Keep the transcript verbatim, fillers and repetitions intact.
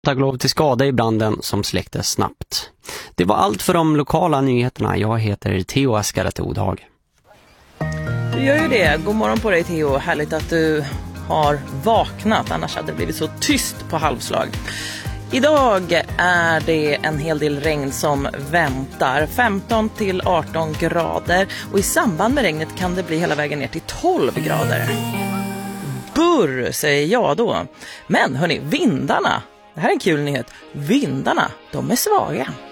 Tack lov till skada i branden som släcktes snabbt. Det var allt för de lokala nyheterna. Jag heter Theo Askaratodhag. Du gör ju det. God morgon på dig, Theo. Härligt att du har vaknat. Annars hade det blivit så tyst på halvslag. Idag är det en hel del regn som väntar. femton till arton grader. Och i samband med regnet kan det bli hela vägen ner till tolv grader. Burr, säger jag då. Men hörni, vindarna. Det här är en kul nyhet. Vindarna, de är svaga.